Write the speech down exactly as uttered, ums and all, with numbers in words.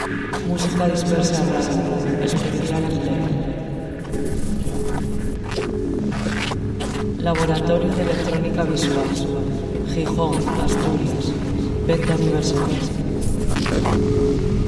Música dispersa rara, especial Guillermo. Laboratorio de Electrónica Visual, Gijón, Asturias, Venta Universal.